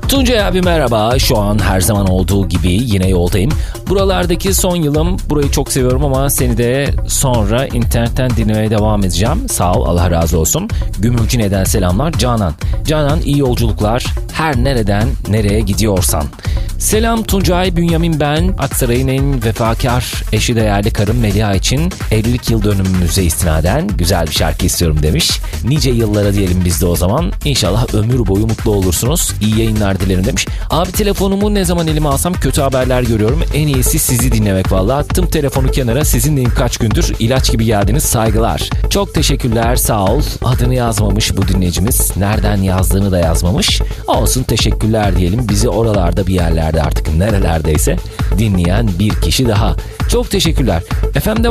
Tuncay abi merhaba. Şu an her zaman olduğu gibi yine yoldayım. Buralardaki son yılım. Burayı çok seviyorum ama seni de sonra internetten dinlemeye devam edeceğim. Sağ ol, Allah razı olsun. Gümülcine'den selamlar. Canan. Canan iyi yolculuklar. Her nereden nereye gidiyorsan. Selam Tuncay, Bünyamin ben. Aksaray'ın en vefakar eşi değerli karım Meliha için evlilik yıl dönümümüze istinaden güzel bir şarkı istiyorum demiş. Nice yıllara diyelim biz de o zaman. İnşallah ömür boyu mutlu olursunuz. İyi yayınlar dilerim demiş. Abi telefonumu ne zaman elime alsam kötü haberler görüyorum. En iyisi sizi dinlemek valla. Attım telefonu kenara, sizinleyim kaç gündür. İlaç gibi geldiniz, saygılar. Çok teşekkürler, sağ ol. Adını yazmamış bu dinleyicimiz. Nereden yazdığını da yazmamış. Olsun, teşekkürler diyelim. Bizi oralarda bir yerlerde, artık nerelerdeyse dinleyen bir kişi daha. Çok teşekkürler. Efendim